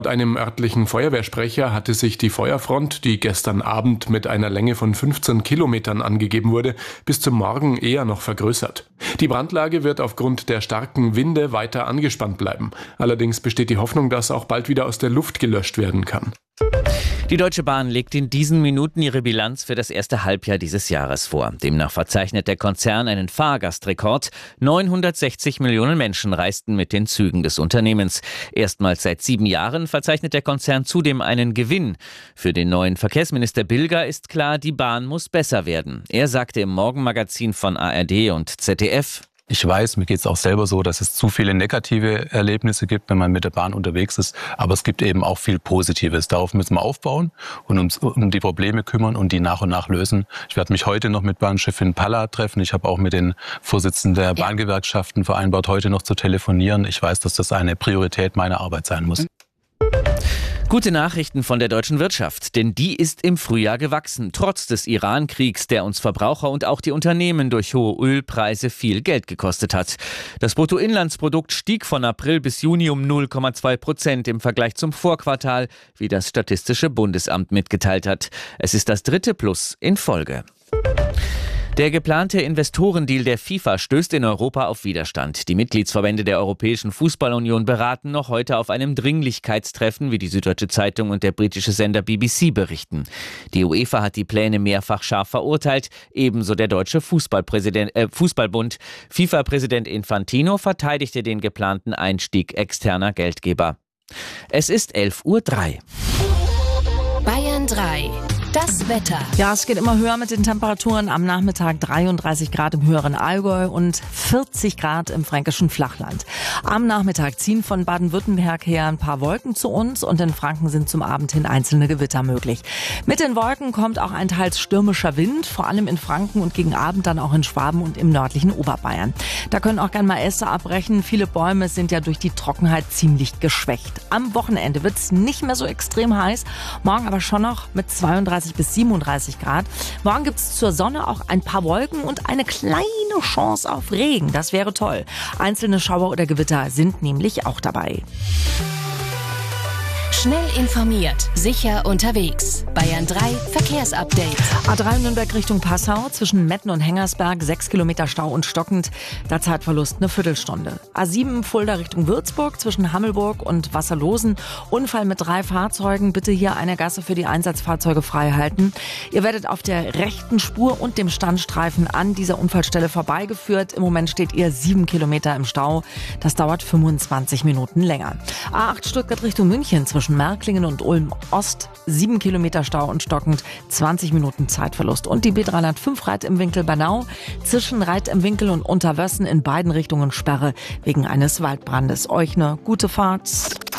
Laut einem örtlichen Feuerwehrsprecher hatte sich die Feuerfront, die gestern Abend mit einer Länge von 15 Kilometern angegeben wurde, bis zum Morgen eher noch vergrößert. Die Brandlage wird aufgrund der starken Winde weiter angespannt bleiben. Allerdings besteht die Hoffnung, dass auch bald wieder aus der Luft gelöscht werden kann. Die Deutsche Bahn legt in diesen Minuten ihre Bilanz für das erste Halbjahr dieses Jahres vor. Demnach verzeichnet der Konzern einen Fahrgastrekord. 960 Millionen Menschen reisten mit den Zügen des Unternehmens. Erstmals seit 7 Jahren verzeichnet der Konzern zudem einen Gewinn. Für den neuen Verkehrsminister Bilger ist klar, die Bahn muss besser werden. Er sagte im Morgenmagazin von ARD und ZDF: Ich weiß, mir geht es auch selber so, dass es zu viele negative Erlebnisse gibt, wenn man mit der Bahn unterwegs ist. Aber es gibt eben auch viel Positives. Darauf müssen wir aufbauen und um die Probleme kümmern und die nach und nach lösen. Ich werde mich heute noch mit Bahnchefin Palla treffen. Ich habe auch mit den Vorsitzenden der Bahngewerkschaften vereinbart, heute noch zu telefonieren. Ich weiß, dass das eine Priorität meiner Arbeit sein muss. Gute Nachrichten von der deutschen Wirtschaft, denn die ist im Frühjahr gewachsen, trotz des Iran-Kriegs, der uns Verbraucher und auch die Unternehmen durch hohe Ölpreise viel Geld gekostet hat. Das Bruttoinlandsprodukt stieg von April bis Juni um 0,2% im Vergleich zum Vorquartal, wie das Statistische Bundesamt mitgeteilt hat. Es ist das 3. Plus in Folge. Der geplante Investorendeal der FIFA stößt in Europa auf Widerstand. Die Mitgliedsverbände der Europäischen Fußballunion beraten noch heute auf einem Dringlichkeitstreffen, wie die Süddeutsche Zeitung und der britische Sender BBC berichten. Die UEFA hat die Pläne mehrfach scharf verurteilt, ebenso der deutsche Fußballbund. FIFA-Präsident Infantino verteidigte den geplanten Einstieg externer Geldgeber. Es ist 11:03 Uhr. Bayern 3. Das Wetter. Ja, es geht immer höher mit den Temperaturen. Am Nachmittag 33 Grad im höheren Allgäu und 40 Grad im fränkischen Flachland. Am Nachmittag ziehen von Baden-Württemberg her ein paar Wolken zu uns und in Franken sind zum Abend hin einzelne Gewitter möglich. Mit den Wolken kommt auch ein teils stürmischer Wind, vor allem in Franken und gegen Abend dann auch in Schwaben und im nördlichen Oberbayern. Da können auch gern mal Äste abbrechen. Viele Bäume sind ja durch die Trockenheit ziemlich geschwächt. Am Wochenende wird es nicht mehr so extrem heiß, morgen aber schon noch mit 32 bis 37 Grad. Morgen gibt es zur Sonne auch ein paar Wolken und eine kleine Chance auf Regen. Das wäre toll. Einzelne Schauer oder Gewitter sind nämlich auch dabei. Schnell informiert, sicher unterwegs. Bayern 3 Verkehrsupdate. A3 Nürnberg Richtung Passau, zwischen Metten und Hengersberg, 6 Kilometer Stau und stockend. Da Zeitverlust eine Viertelstunde. A7 Fulda Richtung Würzburg, zwischen Hammelburg und Wasserlosen. Unfall mit 3 Fahrzeugen. Bitte hier eine Gasse für die Einsatzfahrzeuge frei halten. Ihr werdet auf der rechten Spur und dem Standstreifen an dieser Unfallstelle vorbeigeführt. Im Moment steht ihr 7 Kilometer im Stau. Das dauert 25 Minuten länger. A8 Stuttgart Richtung München, zwischen Märklingen und Ulm Ost, 7 Kilometer Stau und stockend, 20 Minuten Zeitverlust. Und die B305 Reit im Winkel Bernau, zwischen Reit im Winkel und Unterwössen in beiden Richtungen Sperre wegen eines Waldbrandes. Euch eine gute Fahrt.